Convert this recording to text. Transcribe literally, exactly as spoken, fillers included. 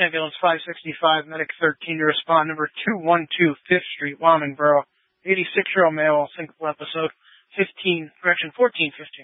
Ambulance five sixty-five, Medic thirteen to respond. Number two one two, fifth Street, Wyoming Borough. eighty-six-year-old male, single episode. fifteen, correction, fourteen fifteen.